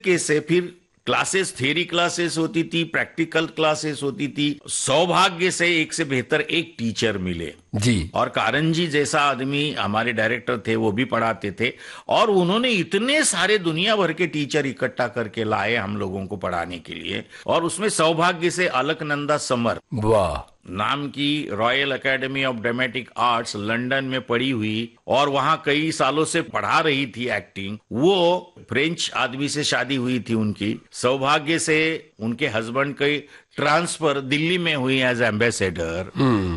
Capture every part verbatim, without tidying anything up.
के से फिर क्लासेस, थियरी क्लासेस होती थी, प्रैक्टिकल क्लासेस होती थी। सौभाग्य से एक से बेहतर एक टीचर मिले जी। और कारंजी जैसा आदमी हमारे डायरेक्टर थे, वो भी पढ़ाते थे और उन्होंने इतने सारे दुनिया भर के टीचर इकट्ठा करके लाए हम लोगों को पढ़ाने के लिए। और उसमें सौभाग्य से अलकनंदा समर वाह नाम की royal academy of dramatic arts London में पढ़ी हुई और वहां कई सालों से पढ़ा रही थी एक्टिंग, वो फ्रेंच आदमी से शादी हुई थी उनकी। सौभाग्य से उनके हस्बैंड की ट्रांसफर दिल्ली में हुई एज एम्बेसडर,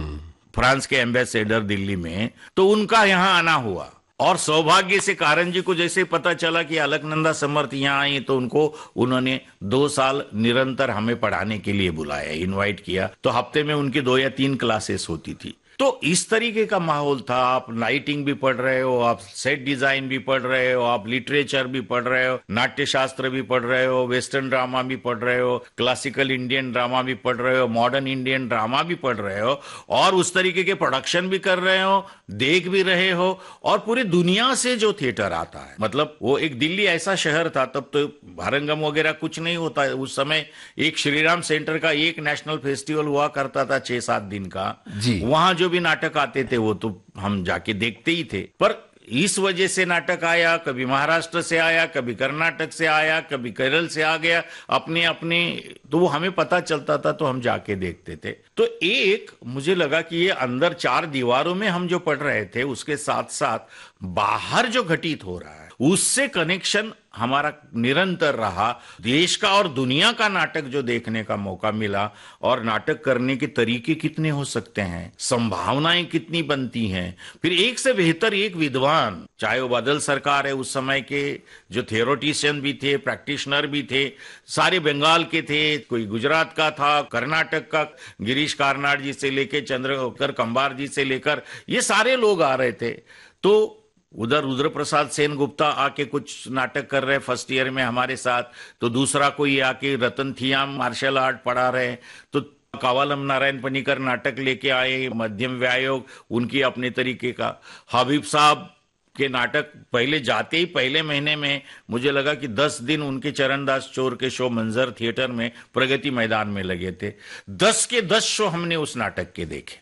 फ्रांस के एम्बेसडर दिल्ली में, तो उनका यहां आना हुआ। और सौभाग्य से कारंजी को जैसे पता चला कि अलकनंदा समर्थ यहाँ आई, तो उनको उन्होंने दो साल निरंतर हमें पढ़ाने के लिए बुलाया, इनवाइट किया। तो हफ्ते में उनकी दो या तीन क्लासेस होती थी। तो इस तरीके का माहौल था। आप लाइटिंग भी पढ़ रहे हो, आप सेट डिजाइन भी पढ़ रहे हो, आप लिटरेचर भी पढ़ रहे हो, नाट्य शास्त्र भी पढ़ रहे हो, वेस्टर्न ड्रामा भी पढ़ रहे हो, क्लासिकल इंडियन ड्रामा भी पढ़ रहे हो, मॉडर्न इंडियन ड्रामा भी पढ़ रहे हो और उस तरीके के प्रोडक्शन भी कर रहे हो, देख भी रहे हो। और पूरी दुनिया से जो थिएटर आता है, मतलब वो एक दिल्ली ऐसा शहर था, तब तो भारंगम वगैरह कुछ नहीं होता। उस समय एक श्रीराम सेंटर का एक नेशनल फेस्टिवल हुआ करता था छह सात दिन का, वहां जो भी नाटक आते थे वो तो हम जाके देखते ही थे। पर इस वजह से नाटक आया, कभी महाराष्ट्र से आया, कभी कर्नाटक से आया, कभी केरल से आ गया, अपने अपने, तो वो हमें पता चलता था तो हम जाके देखते थे। तो एक मुझे लगा कि ये अंदर चार दीवारों में हम जो पढ़ रहे थे, उसके साथ साथ बाहर जो घटित हो रहा है उससे कनेक्शन हमारा निरंतर रहा। देश का और दुनिया का नाटक जो देखने का मौका मिला, और नाटक करने के तरीके कितने हो सकते हैं, संभावनाएं कितनी बनती हैं। फिर एक से बेहतर एक विद्वान, चाहे वो बादल सरकार है, उस समय के जो थियोरेटिशियन भी थे, प्रैक्टिशनर भी थे, सारे बंगाल के थे, कोई गुजरात का था, कर्नाटक का गिरीश कार्नाड जी से लेकर चंद्रशेखर कंबार जी से लेकर ये सारे लोग आ रहे थे। तो उधर रुद्र प्रसाद सेन गुप्ता आके कुछ नाटक कर रहे फर्स्ट ईयर में हमारे साथ, तो दूसरा कोई आके रतन थियाम मार्शल आर्ट पढ़ा रहे, तो कावालम नारायण पनिकर नाटक लेके आए, मध्यम व्यायोग उनकी अपने तरीके का। हबीब साहब के नाटक पहले जाते ही पहले महीने में मुझे लगा कि दस दिन उनके चरणदास चोर के शो मंजर थिएटर में प्रगति मैदान में लगे थे। दस के दस शो हमने उस नाटक के देखे।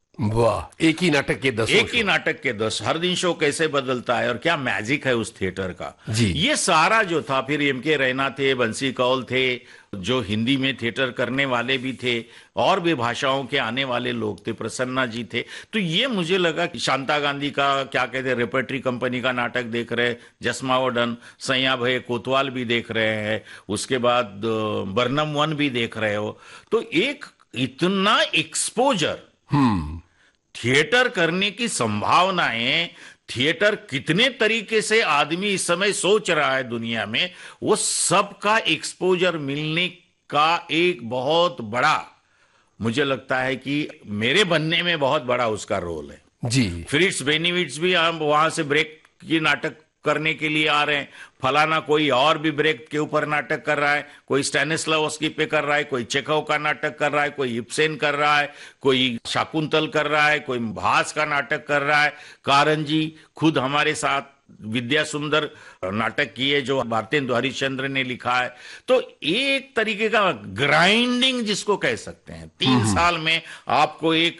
वाह, एक ही नाटक के दस एक ही नाटक के दस, हर दिन शो कैसे बदलता है और क्या मैजिक है उस थिएटर का जी। ये सारा जो था, फिर एम के रैना थे, बंसी कौल थे, जो हिंदी में थिएटर करने वाले भी थे, और भी भाषाओं के आने वाले लोग थे, प्रसन्ना जी थे। तो ये मुझे लगा कि शांता गांधी का क्या कहते हैं रेपर्टरी कंपनी का नाटक देख रहे, जसमावडन, सैया भय कोतवाल भी देख रहे हैं, उसके बाद बर्नम वन भी देख रहे हो। तो एक इतना एक्सपोजर, हम्म थिएटर करने की संभावनाएं, थिएटर कितने तरीके से आदमी इस समय सोच रहा है दुनिया में, वो सबका एक्सपोजर मिलने का एक बहुत बड़ा, मुझे लगता है कि मेरे बनने में बहुत बड़ा उसका रोल है जी। फ्रिट्स बेनिविट्स भी हम वहां से ब्रेक की नाटक करने के लिए आ रहे हैं, फलाना कोई और भी ब्रेक के ऊपर नाटक कर रहा है, कोई स्टैनिस्लावस्की पे कर रहा है, कोई चेखव का नाटक कर रहा है, कोई इब्सेन कर रहा है, कोई शाकुंतल कर रहा है, कोई भास का नाटक कर रहा है। कारंजी खुद हमारे साथ विद्या सुंदर नाटक किए जो भारतेंदु हरिश्चंद्र ने लिखा है। तो एक तरीके का ग्राइंडिंग जिसको कह सकते हैं, तीन साल में आपको एक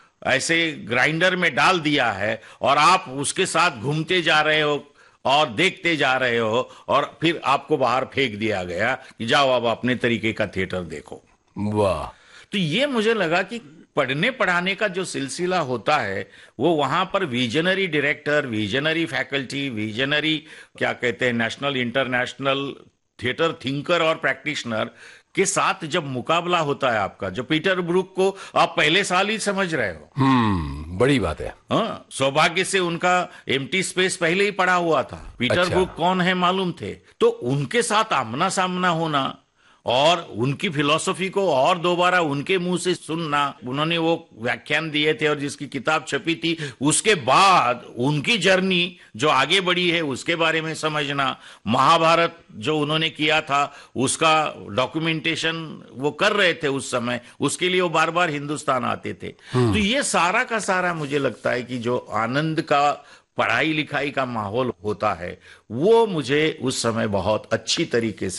ऐसे ग्राइंडर में डाल दिया है और आप उसके साथ घूमते जा रहे हो और देखते जा रहे हो, और फिर आपको बाहर फेंक दिया गया कि जाओ अब अपने तरीके का थिएटर देखो। वाह। तो ये मुझे लगा कि पढ़ने पढ़ाने का जो सिलसिला होता है, वो वहां पर visionary director, visionary faculty, visionary क्या कहते हैं नेशनल इंटरनेशनल थिएटर थिंकर और प्रैक्टिशनर के साथ जब मुकाबला होता है आपका, जो पीटर ब्रूक को आप पहले साल ही समझ रहे हो, हम्म बड़ी बात है। हाँ, सौभाग्य से उनका एम्प्टी स्पेस पहले ही पड़ा हुआ था, पीटर अच्छा। ब्रूक कौन है मालूम थे। तो उनके साथ आमना सामना होना और उनकी फिलॉसफी को और दोबारा उनके मुंह से सुनना, उन्होंने वो व्याख्यान दिए थे और जिसकी किताब छपी थी, उसके बाद उनकी जर्नी जो आगे बढ़ी है उसके बारे में समझना, महाभारत जो उन्होंने किया था उसका डॉक्यूमेंटेशन वो कर रहे थे उस समय, उसके लिए वो बार बार हिंदुस्तान आते थे। तो ये सारा का सारा मुझे लगता है कि जो आनंद का पढ़ाई लिखाई का माहौल होता है, वो मुझे उस समय बहुत अच्छी तरीके से